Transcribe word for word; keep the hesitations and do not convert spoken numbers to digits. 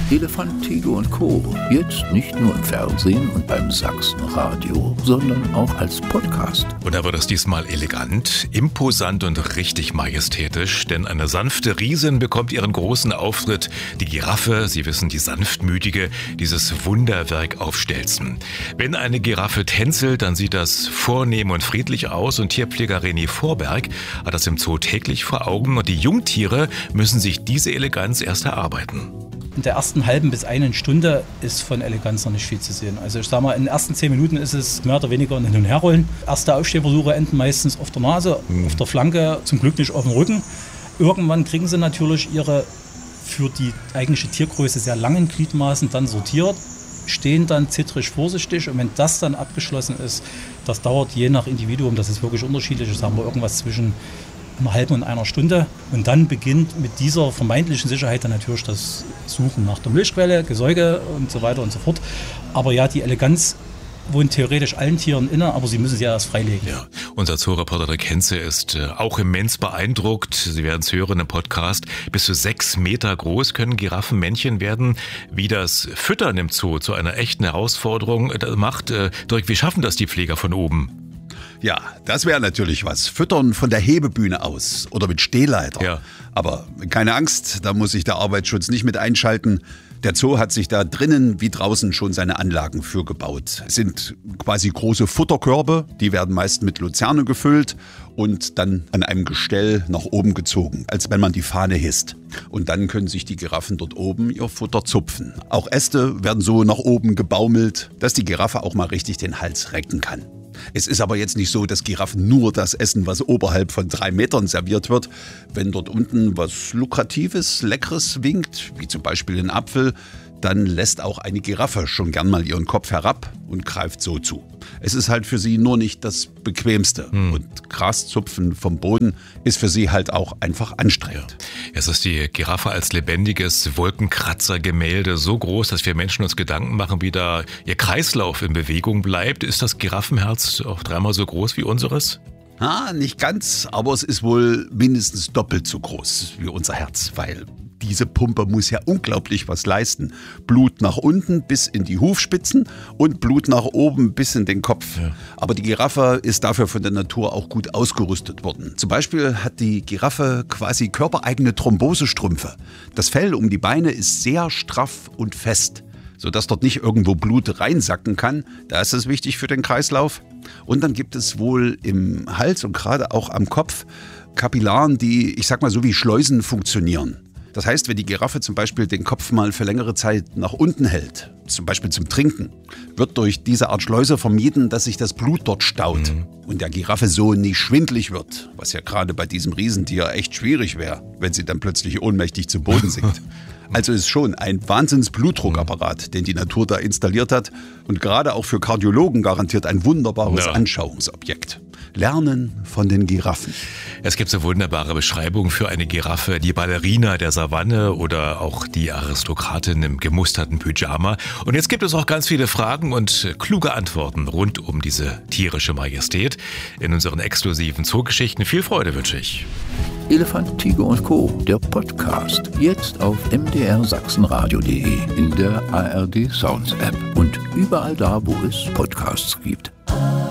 Elefant, Tiger und Co. Jetzt nicht nur im Fernsehen und beim Sachsenradio, sondern auch als Podcast. Und da wird es diesmal elegant, imposant und richtig majestätisch, denn eine sanfte Riesin bekommt ihren großen Auftritt. Die Giraffe, Sie wissen, die sanftmütige, dieses Wunderwerk auf Stelzen. Wenn eine Giraffe tänzelt, dann sieht das vornehm und friedlich aus und Tierpfleger René Vorberg hat das im Zoo täglich vor Augen und die Jungtiere müssen sich diese Eleganz erst erarbeiten. In der ersten halben bis einen Stunde ist von Eleganz noch nicht viel zu sehen. Also ich sag mal, in den ersten zehn Minuten ist es mehr oder weniger ein Hin- und Herrollen. Erste Aufstehversuche enden meistens auf der Nase, mhm. auf der Flanke, zum Glück nicht auf dem Rücken. Irgendwann kriegen sie natürlich ihre für die eigentliche Tiergröße sehr langen Gliedmaßen dann sortiert, stehen dann zittrig vorsichtig und wenn das dann abgeschlossen ist, das dauert je nach Individuum, das ist wirklich unterschiedlich, ich sage mal irgendwas zwischen einer halben und einer Stunde und dann beginnt mit dieser vermeintlichen Sicherheit dann natürlich das Suchen nach der Milchquelle, Gesäuge und so weiter und so fort. Aber ja, die Eleganz wohnt theoretisch allen Tieren inne, aber sie müssen sie ja erst freilegen. Ja, unser Zoo-Reporter Rick Henze ist äh, auch immens beeindruckt. Sie werden es hören im Podcast. Bis zu sechs Meter groß können Giraffenmännchen werden. Wie das Füttern im Zoo zu einer echten Herausforderung äh, macht, äh, Dirk, wie schaffen das die Pfleger von oben? Ja, das wäre natürlich was. Füttern von der Hebebühne aus oder mit Stehleiter. Ja. Aber keine Angst, da muss sich der Arbeitsschutz nicht mit einschalten. Der Zoo hat sich da drinnen wie draußen schon seine Anlagen für gebaut. Es sind quasi große Futterkörbe, die werden meist mit Luzerne gefüllt und dann an einem Gestell nach oben gezogen, als wenn man die Fahne hisst. Und dann können sich die Giraffen dort oben ihr Futter zupfen. Auch Äste werden so nach oben gebaumelt, dass die Giraffe auch mal richtig den Hals recken kann. Es ist aber jetzt nicht so, dass Giraffen nur das essen, was oberhalb von drei Metern serviert wird. Wenn dort unten was Lukratives, Leckeres winkt, wie zum Beispiel ein Apfel, dann lässt auch eine Giraffe schon gern mal ihren Kopf herab und greift so zu. Es ist halt für sie nur nicht das Bequemste. Hm. Und Graszupfen vom Boden ist für sie halt auch einfach anstrengend. Ja. Es ist die Giraffe als lebendiges Wolkenkratzergemälde so groß, dass wir Menschen uns Gedanken machen, wie da ihr Kreislauf in Bewegung bleibt. Ist das Giraffenherz auch dreimal so groß wie unseres? Ah, nicht ganz, aber es ist wohl mindestens doppelt so groß wie unser Herz, weil diese Pumpe muss ja unglaublich was leisten. Blut nach unten bis in die Hufspitzen und Blut nach oben bis in den Kopf. Ja. Aber die Giraffe ist dafür von der Natur auch gut ausgerüstet worden. Zum Beispiel hat die Giraffe quasi körpereigene Thrombosestrümpfe. Das Fell um die Beine ist sehr straff und fest, sodass dort nicht irgendwo Blut reinsacken kann. Da ist es wichtig für den Kreislauf. Und dann gibt es wohl im Hals und gerade auch am Kopf Kapillaren, die, ich sag mal so wie Schleusen funktionieren. Das heißt, wenn die Giraffe zum Beispiel den Kopf mal für längere Zeit nach unten hält, zum Beispiel zum Trinken, wird durch diese Art Schleuse vermieden, dass sich das Blut dort staut mhm. und der Giraffe so nicht schwindlig wird, was ja gerade bei diesem Riesentier echt schwierig wäre, wenn sie dann plötzlich ohnmächtig zu Boden sinkt. Also ist schon ein Wahnsinns-Blutdruckapparat, den die Natur da installiert hat und gerade auch für Kardiologen garantiert ein wunderbares ja. Anschauungsobjekt. Lernen von den Giraffen. Es gibt so wunderbare Beschreibungen für eine Giraffe, die Ballerina der Savanne oder auch die Aristokratin im gemusterten Pyjama. Und jetzt gibt es auch ganz viele Fragen und kluge Antworten rund um diese tierische Majestät in unseren exklusiven Zoogeschichten. Viel Freude wünsche ich. Elefant, Tiger und Co., der Podcast. Jetzt auf m d r sachsenradio punkt d e, in der A R D Sounds App und überall da, wo es Podcasts gibt.